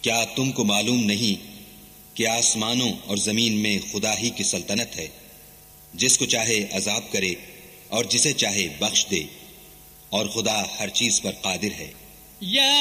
क्या तुमको मालूम नहीं कि आसमानों और जमीन में खुदा ही की सल्तनत है, जिसको चाहे अजाब करे और जिसे चाहे बख्श दे, और खुदा हर चीज पर कादिर है।